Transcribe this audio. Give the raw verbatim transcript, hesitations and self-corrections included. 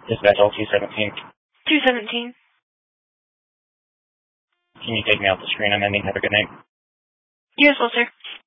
Dispatch L two seventeen. two seventeen. Can you take me off the screen? I'm ending. Have a good night. You as well, sir.